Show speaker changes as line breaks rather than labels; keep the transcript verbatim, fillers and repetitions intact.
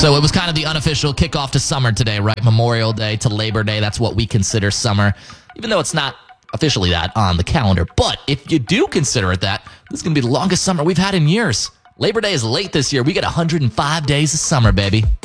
So it was kind of the unofficial kickoff to summer today, right? Memorial Day to Labor Day. That's what we consider summer, even though it's not officially that on the calendar. But if you do consider it that, this is going to be the longest summer we've had in years. Labor Day is late this year. We get one hundred five days of summer, baby.